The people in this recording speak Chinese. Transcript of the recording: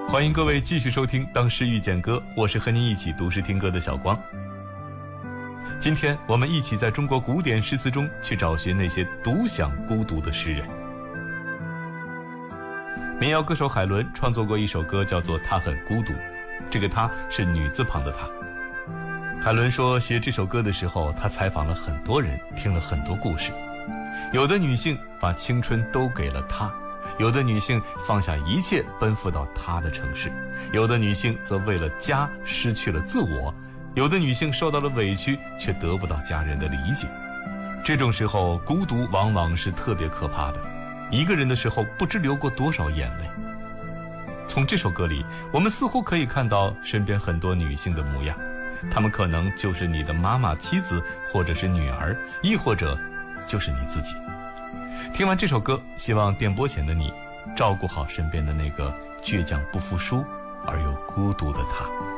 欢迎各位继续收听《当诗遇见歌》，我是和您一起读诗听歌的小光。今天我们一起在中国古典诗词中去找寻那些独享孤独的诗人。民谣歌手海伦创作过一首歌，叫做《她很孤独》，这个她是女字旁的她。海伦说，写这首歌的时候，她采访了很多人，听了很多故事。有的女性把青春都给了他，有的女性放下一切奔赴到他的城市，有的女性则为了家失去了自我，有的女性受到了委屈却得不到家人的理解。这种时候孤独往往是特别可怕的，一个人的时候不知流过多少眼泪。从这首歌里，我们似乎可以看到身边很多女性的模样，她们可能就是你的妈妈、妻子，或者是女儿，亦或者就是你自己。听完这首歌，希望电波前的你照顾好身边的那个倔强不服输而又孤独的他。